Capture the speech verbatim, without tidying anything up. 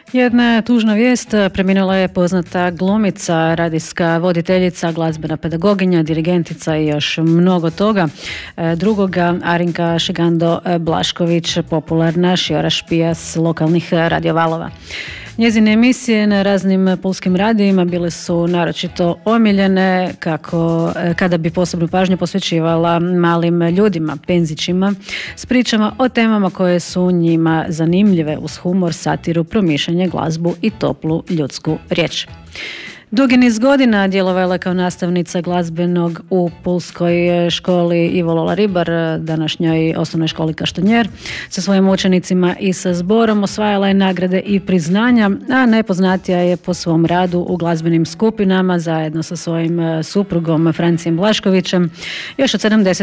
Jedna tužna vijest, preminula je poznata glumica, radijska voditeljica, glazbena pedagoginja, dirigentica i još mnogo toga. Drugoga, Arinka Šigando Blašković, popularna šijora špija s lokalnih radiovalova. Njezine emisije na raznim pulskim radijima bile su naročito omiljene kako, kada bi posebnu pažnju posvećivala malim ljudima, penzićima, s pričama o temama koje su njima zanimljive uz humor, satiru, promišljanje, glazbu i toplu ljudsku riječ. Dugi niz godina djelovala je kao nastavnica glazbenog u pulskoj školi Ivo Lola Ribar, današnjoj osnovnoj školi Kaštanjer. Sa svojim učenicima i sa zborom osvajala je nagrade i priznanja, a najpoznatija je po svom radu u glazbenim skupinama zajedno sa svojim suprugom Francijem Blaškovićem još od sedamdesetih